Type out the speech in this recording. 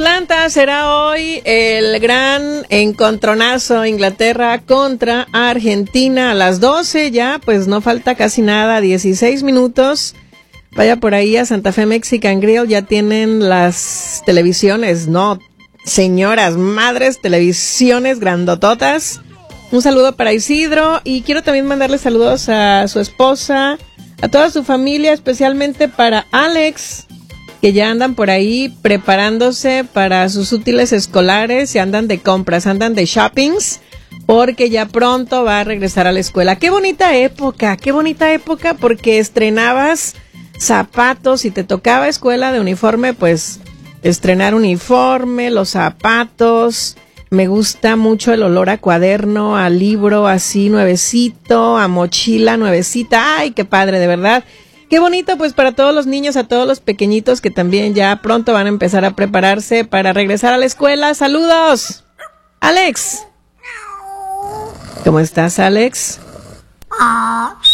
Atlanta será hoy el gran encontronazo Inglaterra contra Argentina a las 12 ya, pues no falta casi nada, 16 minutos. Vaya por ahí a Santa Fe Mexican Grill, ya tienen las televisiones, no, señoras, madres, televisiones grandototas. Un saludo para Isidro y quiero también mandarle saludos a su esposa, a toda su familia, especialmente para Alex, que ya andan por ahí preparándose para sus útiles escolares y andan de compras, andan de shoppings, porque ya pronto va a regresar a la escuela. Qué bonita época, porque estrenabas zapatos y te tocaba escuela de uniforme, pues estrenar uniforme, los zapatos. Me gusta mucho el olor a cuaderno, a libro así nuevecito, a mochila nuevecita. Ay, qué padre, de verdad. Qué bonito, pues para todos los niños, a todos los pequeñitos que también ya pronto van a empezar a prepararse para regresar a la escuela. ¡Saludos! Alex. ¿Cómo estás, Alex?